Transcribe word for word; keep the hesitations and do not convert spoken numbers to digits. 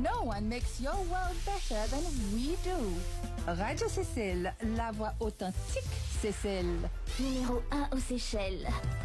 No one makes your world better than we do. Radio Seychelles, la voix authentique Seychelles. Numéro un aux Seychelles.